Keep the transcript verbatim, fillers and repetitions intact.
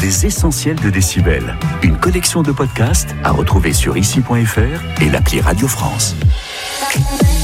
Les essentiels de Décibel. Une collection de podcasts à retrouver sur ici point f r et l'appli Radio France.